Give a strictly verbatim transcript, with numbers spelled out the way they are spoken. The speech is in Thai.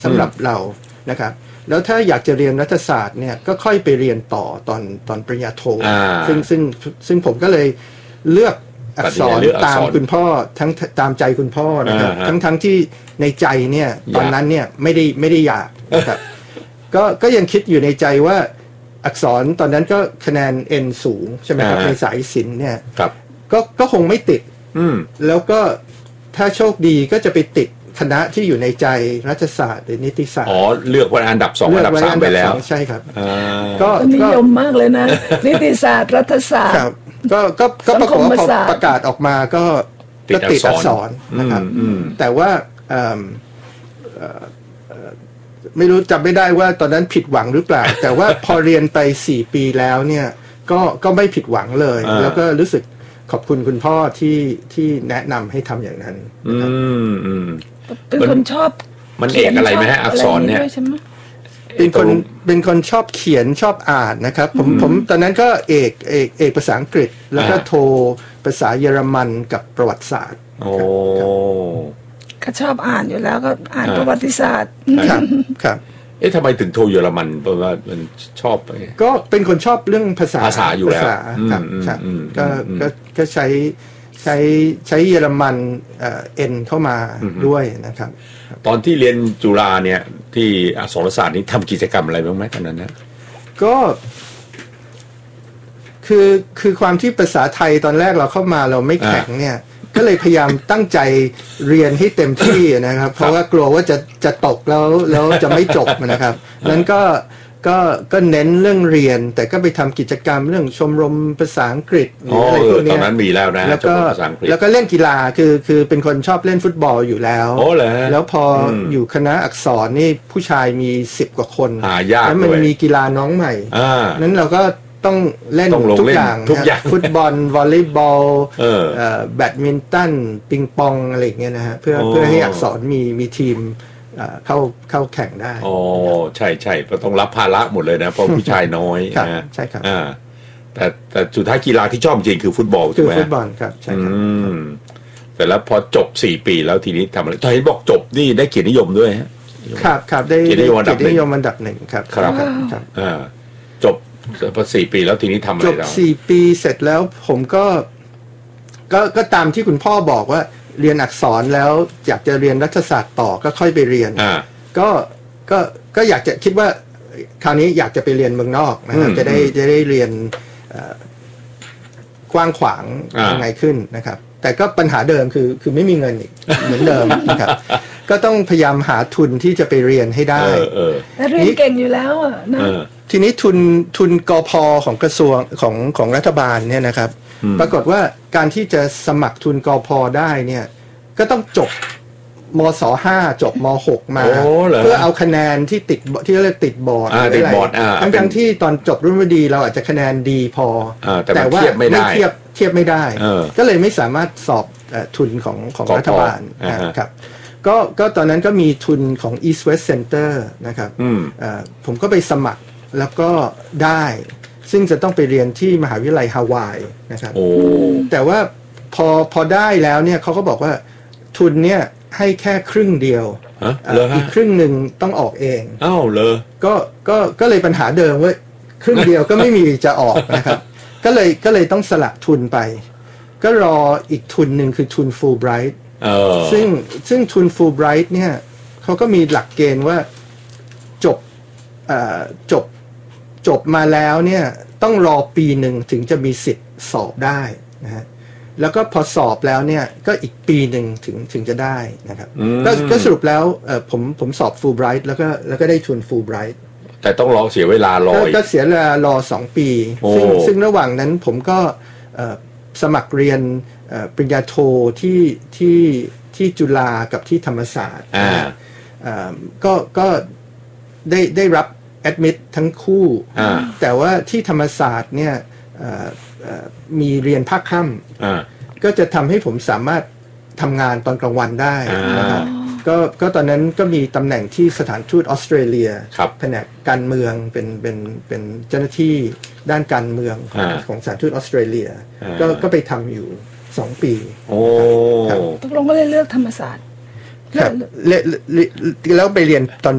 สำหรับเรานะครับแล้วถ้าอยากจะเรียนรัฐศาสตร์เนี่ยก็ค่อยไปเรียนต่อตอนตอนปริญญาโทซึ่งซึ่งซึ่งผมก็เลยเลือกอักษรตามคุณพ่อทั้งตามใจคุณพ่อนะครับทั้งทั้งที่ในใจเนี่ยตอนนั้นเนี่ยไม่ได้ไม่ได้อยากนะครับก็ก็ยังคิดอยู่ในใจว่าอักษรตอนนั้นก็คะแนน N สูงใช่ไหมครับในสายศิลป์เนี่ยก็ก็คงไม่ติดแล้วก็ถ้าโชคดีก็จะไปติดคณะที่อยู่ในใจรัฐศาสตร์หรือนิติศาสตร์อ๋อเลือกไว้อันดับสองอันดับสามไปแล้วใช่ครับก็นิยมมากเลยนะนิติศาสตร์รัฐศาสตร์ก็ก็ก็ปรากฏว่าพอประกาศออกมาก็ก็ติดอักษรนะครับแต่ว่าไม่รู้จำไม่ได้ว่าตอนนั้นผิดหวังหรือเปล่าแต่ว่าพอเรียนไปสี่ปีแล้วเนี่ยก็ก็ไม่ผิดหวังเลยแล้วก็รู้สึกขอบคุณคุณพ่อที่ที่แนะนำให้ทำอย่างนั้นเป็นคนชอบมันเอกอะไรไหมฮะอักษรเนี่ยเป็นคนเป็นคนชอบเขียนชอบอ่านนะครับผมผมตอนนั้นก็เอกเอกเอกภาษาอังกฤษแล้วก็โทภาษาเยอรมันกับประวัติศาสตร์โอ้ก็ชอบอ่านอยู่แล้วก็อ่านประวัติศาสตร์ครับครับเอ๊ะทำไมถึงโทเยอรมันเพราะว่ามันชอบก็เป็นคนชอบเรื่องภาษาภาษาอยู่แล้วครับครับก็ก็ก็ใช้ใช้ใช้เยอรมันเอ็นเข้ามาด้วยนะครับตอนที่เรียนจุฬาเนี่ยที่อักษรศาสตร์นี้ทำกิจกรรมอะไรบ้างไหมตอนนั้นนะก็คือคือความที่ภาษาไทยตอนแรกเราเข้ามาเราไม่แข็งเนี่ยก็เลยพยายามตั้งใจเรียนให้เต็มที่นะครับเพราะว่ากลัวว่าจะจะตกแล้วแล้วจะไม่จบนะครับนั้นก็ก็ก็เน้นเรื่องเรียนแต่ก็ไปทำกิจกรรมเรื่องชมรมภาษาอังกฤษหรืออะไรพวกนี้ตอนนั้นมีแล้วนะแล้วก็แล้วก็เล่นกีฬาคือคือเป็นคนชอบเล่นฟุตบอลอยู่แล้วแล้วพออยู่คณะอักษรนี่ผู้ชายมีสิบกว่าคนแล้วมันมีกีฬาน้องใหม่นั้นเราก็ต้องเล่นทุกอย่างฟุตบอลวอลเลย์บอลแบดมินตันปิงปองอะไรอย่างเงี้ยนะฮะเพื่อเพื่อให้อักษรมีมีทีมเข้าเข้าแข่งได้อ๋อใช่ใช่ก็ต้องรับภาระหมดเลยนะเพราะผู้ชายน้อยนะใช่ครับอ่าแต่แต่สุดท้ายกีฬาที่ชอบจริงคือฟุตบอลคือฟุตบอลครับใช่ครับแต่แล้วพอจบสี่ปีแล้วทีนี้ทำอะไรตอนนี้บอกจบนี่ได้เกียรตินิยมด้วยฮะครับครับได้เกียรตินิยมอันดับหนึ่งครับครับครับอ่าจบพอสี่ปีแล้วทีนี้ทำอะไรจบสี่ปีเสร็จแล้วผมก็ก็ก็ตามที่คุณพ่อบอกว่าเรียนอักษรแล้วอยากจะเรียนรัฐศาสตร์ต่อก็ค่อยไปเรียนก็ก็ก็อยากจะคิดว่าคราวนี้อยากจะไปเรียนเมืองนอกนะครับจะได้จะได้เรียนกว้างขวางยังไงขึ้นนะครับแต่ก็ปัญหาเดิมคือคือไม่มีเงินอีกเหมือนเดิมนะครับก็ต้องพยายามหาทุนที่จะไปเรียนให้ได้แล้วเรียนเก่งอยู่แล้วอ่ะนะทีนี้ทุนทุนกพ.ของกระทรวงของของรัฐบาลเนี่ยนะครับปรากฏว่าการที่จะสมัครทุนกพ.ได้เนี่ยก็ต้องจบมศห้าจบมหกมาเพื่อเอาคะแนนที่ติดที่เรียกติดบอร์ดติดบอร์ดทั้งทั้งที่ตอนจบรุ่นวดีเราอาจจะคะแนนดีพอแต่ว่าไม่เทียบเทียบไม่ได้ก็เลยไม่สามารถสอบทุนของของรัฐบาลนะครับก็ก็ตอนนั้นก็มีทุนของ East West Center นะครับผมก็ไปสมัครแล้วก็ได้ซึ่งจะต้องไปเรียนที่มหาวิทยาลัยฮาวายนะครับแต่ว่าพอพอได้แล้วเนี่ยเขาก็บอกว่าทุนเนี่ยให้แค่ครึ่งเดียวอีกครึ่งหนึ่งต้องออกเองอ้าวเลยก็ก็ก็เลยปัญหาเดิมว่าครึ่งเดียวก็ไม่มีจะออกนะครับก็เลยก็เลยต้องสละทุนไปก็รออีกทุนหนึ่งคือทุน Fulbright ซึ่งซึ่งทุน Fulbright เนี่ยเขาก็มีหลักเกณฑ์ว่าจบจบจบมาแล้วเนี่ยต้องรอปีหนึ่งถึงจะมีสิทธิ์สอบได้นะฮะแล้วก็พอสอบแล้วเนี่ยก็อีกปีหนึ่งถึงถึงจะได้นะครับก็ก็สรุปแล้วผมผมสอบ Fulbright แล้วก็แล้วก็ได้ทุน Fulbright แต่ต้องรอเสียเวลารอก็เสียเวลารอสองปีซึ่งซึ่งระหว่างนั้นผมก็สมัครเรียนปริญญาโทที่ที่ที่จุฬากับที่ธรรมศาสตร์ก็ก็ได้ได้รับแอดมิดทั้งคู่แต่ว่าที่ธรรมศาสตร์เนี่ยมีเรียนภาคค่ำก็จะทำให้ผมสามารถทำงานตอนกลางวันได้นะครับก็ก็ตอนนั้นก็มีตำแหน่งที่สถานทูตออสเตรเลียแผนกการเมืองเป็นเป็นเป็นเจ้าหน้าที่ด้านการเมืองของสถานทูตออสเตรเลียก็ก็ไปทำอยู่สองปีตกลงก็เลยเลือกธรรมศาสตร์แล้วไปเรียนตอน